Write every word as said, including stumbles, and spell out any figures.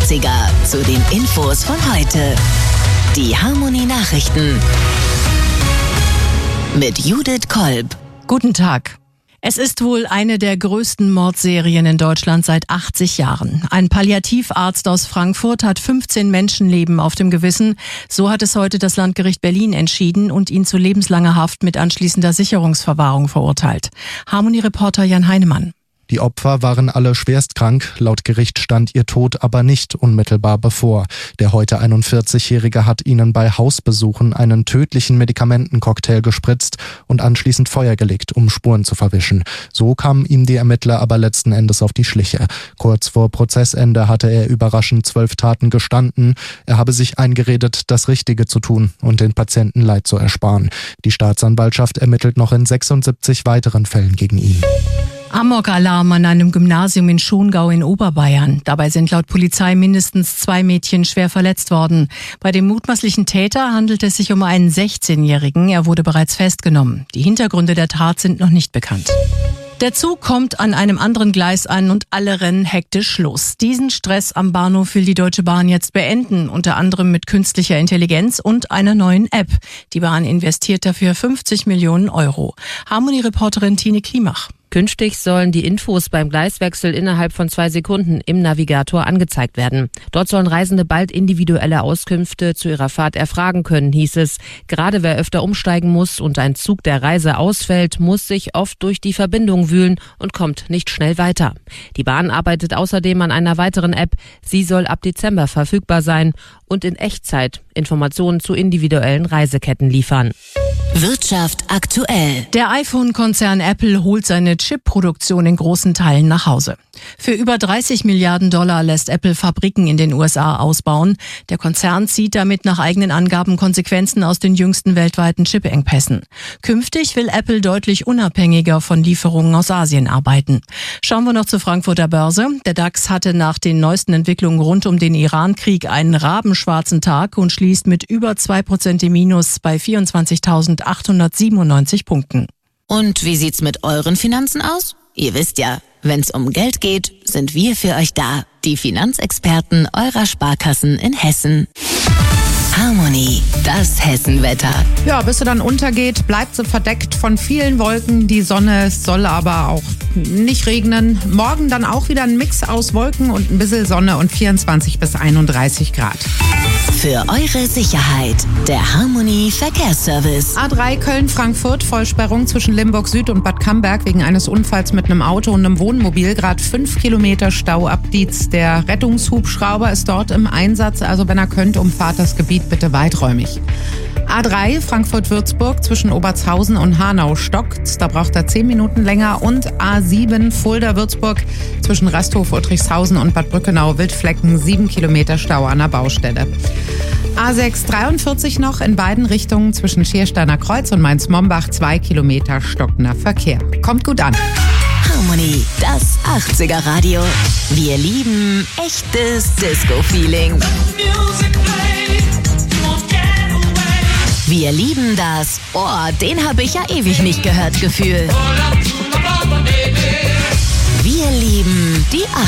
achtziger zu den Infos von heute. Die Harmony Nachrichten mit Judith Kolb. Guten Tag. Es ist wohl eine der größten Mordserien in Deutschland seit achtzig Jahren. Ein Palliativarzt aus Frankfurt hat fünfzehn Menschenleben auf dem Gewissen. So hat es heute das Landgericht Berlin entschieden und ihn zu lebenslanger Haft mit anschließender Sicherungsverwahrung verurteilt. Harmony-Reporter Jan Heinemann. Die Opfer waren alle schwerstkrank. Laut Gericht stand ihr Tod aber nicht unmittelbar bevor. Der heute einundvierzigjährige hat ihnen bei Hausbesuchen einen tödlichen Medikamentencocktail gespritzt und anschließend Feuer gelegt, um Spuren zu verwischen. So kamen ihm die Ermittler aber letzten Endes auf die Schliche. Kurz vor Prozessende hatte er überraschend zwölf Taten gestanden. Er habe sich eingeredet, das Richtige zu tun und den Patienten Leid zu ersparen. Die Staatsanwaltschaft ermittelt noch in sechsundsiebzig weiteren Fällen gegen ihn. Amokalarm an einem Gymnasium in Schongau in Oberbayern. Dabei sind laut Polizei mindestens zwei Mädchen schwer verletzt worden. Bei dem mutmaßlichen Täter handelt es sich um einen sechzehnjährigen. Er wurde bereits festgenommen. Die Hintergründe der Tat sind noch nicht bekannt. Der Zug kommt an einem anderen Gleis an und alle rennen hektisch los. Diesen Stress am Bahnhof will die Deutsche Bahn jetzt beenden, unter anderem mit künstlicher Intelligenz und einer neuen App. Die Bahn investiert dafür fünfzig Millionen Euro. Harmony-Reporterin Tine Klimach. Künftig sollen die Infos beim Gleiswechsel innerhalb von zwei Sekunden im Navigator angezeigt werden. Dort sollen Reisende bald individuelle Auskünfte zu ihrer Fahrt erfragen können, hieß es. Gerade wer öfter umsteigen muss und ein Zug der Reise ausfällt, muss sich oft durch die Verbindung wühlen und kommt nicht schnell weiter. Die Bahn arbeitet außerdem an einer weiteren App. Sie soll ab Dezember verfügbar sein und in Echtzeit Informationen zu individuellen Reiseketten liefern. Wirtschaft aktuell. Der iPhone-Konzern Apple holt seine Chip-Produktion in großen Teilen nach Hause. Für über dreißig Milliarden Dollar lässt Apple Fabriken in den U S A ausbauen. Der Konzern zieht damit nach eigenen Angaben Konsequenzen aus den jüngsten weltweiten Chip-Engpässen. Künftig will Apple deutlich unabhängiger von Lieferungen aus Asien arbeiten. Schauen wir noch zur Frankfurter Börse. Der DAX hatte nach den neuesten Entwicklungen rund um den Iran-Krieg einen rabenschwarzen Tag und schließt mit über zwei Prozent im Minus bei vierundzwanzigtausendachthundertsiebenundneunzig Punkten. Und wie sieht's mit euren Finanzen aus? Ihr wisst ja, wenn's um Geld geht, sind wir für euch da. Die Finanzexperten eurer Sparkassen in Hessen. Harmony, das Hessenwetter. Ja, bis sie dann untergeht, bleibt sie verdeckt von vielen Wolken. Die Sonne soll aber auch nicht regnen. Morgen dann auch wieder ein Mix aus Wolken und ein bisschen Sonne und vierundzwanzig bis einunddreißig Grad. Für eure Sicherheit, der Harmony Verkehrsservice. A drei Köln-Frankfurt, Vollsperrung zwischen Limburg Süd und Bad Camberg wegen eines Unfalls mit einem Auto und einem Wohnmobil. Gerade fünf Kilometer Stau ab Dietz. Der Rettungshubschrauber ist dort im Einsatz, also wenn er könnt, umfahrt das Gebiet bitte weiträumig. A drei Frankfurt-Würzburg zwischen Obertshausen und Hanau stockt. Da braucht er zehn Minuten länger. Und A sieben Fulda-Würzburg zwischen Rasthof, Uttrichshausen und Bad Brückenau Wildflecken sieben Kilometer Stau an der Baustelle. A sechs dreiundvierzig noch in beiden Richtungen zwischen Schiersteiner Kreuz und Mainz-Mombach zwei Kilometer stockender Verkehr. Kommt gut an. Harmony, das achtziger Radio. Wir lieben echtes Disco-Feeling. Wir lieben das, oh, den habe ich ja ewig nicht gehört, Gefühl. Wir lieben die